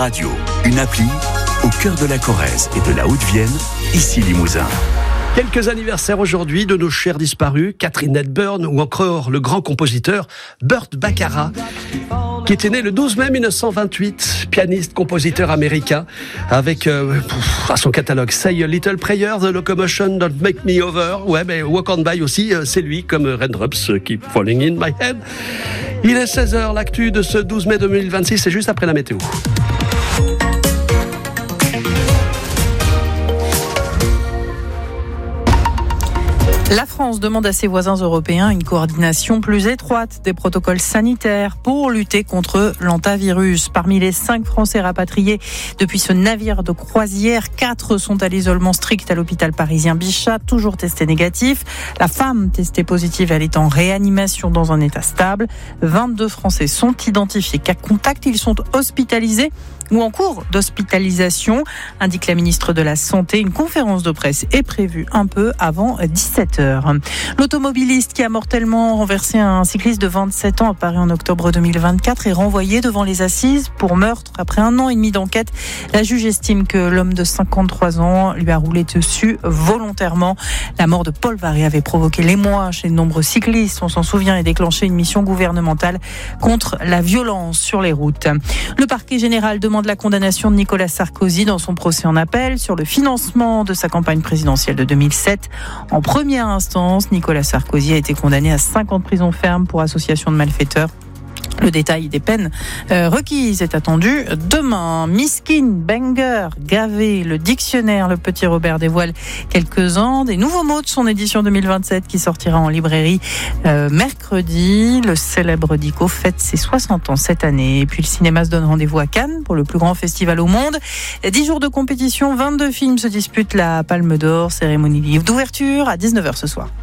Radio, une appli au cœur de la Corrèze et de la Haute-Vienne, ici Limousin. Quelques anniversaires aujourd'hui de nos chers disparus, Catherine Hepburn ou encore le grand compositeur Burt Bacharach, qui était né le 12 mai 1928, pianiste, compositeur américain, avec à son catalogue Say a Little Prayer, The Locomotion Don't Make Me Over, ouais, mais Walk On By aussi, c'est lui, comme Raindrops Keep Falling In My Head. Il est 16h, l'actu de ce 12 mai 2026, c'est juste après la météo. La France demande à ses voisins européens une coordination plus étroite des protocoles sanitaires pour lutter contre l'hantavirus. Parmi les 5 Français rapatriés depuis ce navire de croisière, 4 sont à l'isolement strict à l'hôpital parisien Bichat, toujours testés négatifs. La femme testée positive, elle est en réanimation dans un état stable. 22 Français sont identifiés cas contact. Ils sont hospitalisés ou en cours d'hospitalisation, indique la ministre de la Santé. Une conférence de presse est prévue un peu avant 17h. L'automobiliste qui a mortellement renversé un cycliste de 27 ans à Paris en octobre 2024 est renvoyé devant les assises pour meurtre. Après 1 an et demi d'enquête, la juge estime que l'homme de 53 ans lui a roulé dessus volontairement. La mort de Paul Varé avait provoqué l'émoi chez de nombreux cyclistes, on s'en souvient, et déclenché une mission gouvernementale contre la violence sur les routes. Le parquet général demande la condamnation de Nicolas Sarkozy dans son procès en appel sur le financement de sa campagne présidentielle de 2007. En première instance, Nicolas Sarkozy a été condamné à 5 ans de prison ferme pour association de malfaiteurs. Le détail des peines requises est attendu demain. Miskin, banger, gavé, le dictionnaire, le petit Robert dévoile quelques-uns des nouveaux mots de son édition 2027 qui sortira en librairie mercredi. Le célèbre Dico fête ses 60 ans cette année. Et puis le cinéma se donne rendez-vous à Cannes pour le plus grand festival au monde. 10 jours de compétition, 22 films se disputent la Palme d'Or, cérémonie livre d'ouverture à 19h ce soir.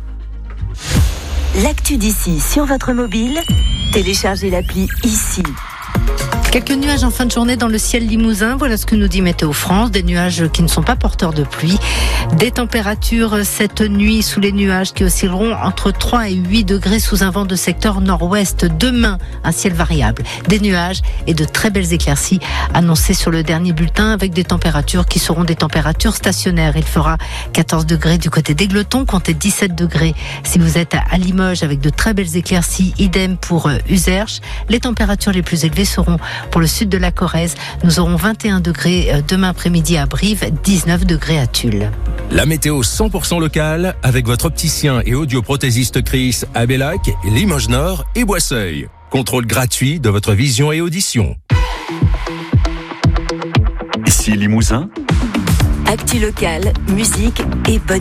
L'actu d'ici sur votre mobile, téléchargez l'appli ici. Quelques nuages en fin de journée dans le ciel limousin, voilà ce que nous dit Météo France, des nuages qui ne sont pas porteurs de pluie, des températures cette nuit sous les nuages qui oscilleront entre 3 et 8 degrés sous un vent de secteur nord-ouest. Demain, un ciel variable, des nuages et de très belles éclaircies annoncées sur le dernier bulletin avec des températures qui seront des températures stationnaires. Il fera 14 degrés du côté d'Égletons, comptez 17 degrés si vous êtes à Limoges avec de très belles éclaircies, idem pour Uzerche. Les températures les plus élevées seront pour le sud de la Corrèze. Nous aurons 21 degrés demain après-midi à Brive, 19 degrés à Tulle. La météo 100% locale avec votre opticien et audioprothésiste Chris à Bellac, Limoges Nord et Boisseuil. Contrôle gratuit de votre vision et audition. Ici Limousin. Actu locale, musique et bonne